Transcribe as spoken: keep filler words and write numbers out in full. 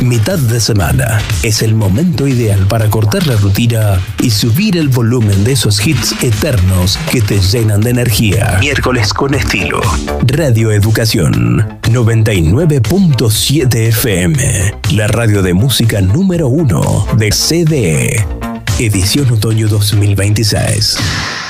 Mitad de semana es el momento ideal para cortar la rutina y subir el volumen de esos hits eternos que te llenan de energía. Miércoles con estilo. Radio Educación noventa y nueve punto siete F M. La radio de música número uno de C D E. Edición otoño dos mil veintiséis.